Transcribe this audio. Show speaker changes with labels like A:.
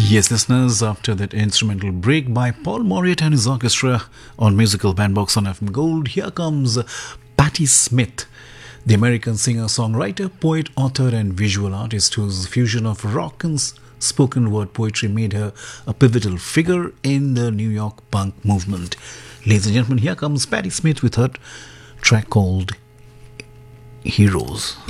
A: Yes, listeners, after that instrumental break by Paul Moriarty and his orchestra on Musical Bandbox on FM Gold, here comes Patti Smith, the American singer, songwriter, poet, author, and visual artist whose fusion of rock and spoken word poetry made her a pivotal figure in the New York punk movement. Ladies and gentlemen, here comes Patti Smith with her track called Heroes.